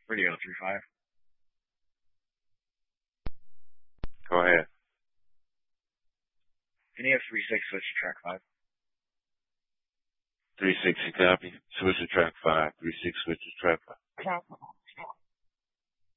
Radio 3-5. Go ahead. Can you have 3-6 switch to track 5? 3-6, you copy. Switch to track 5. 3-6, switch to track 5.